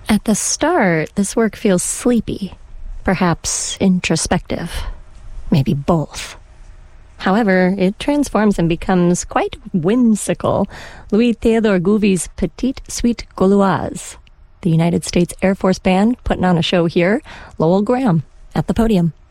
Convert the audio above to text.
At the start, this work feels sleepy, perhaps introspective, maybe both. However, it transforms and becomes quite whimsical. Louis Theodore Gouvy's Petite Suite Gauloise. The United States Air Force Band putting on a show here. Lowell Graham at the podium.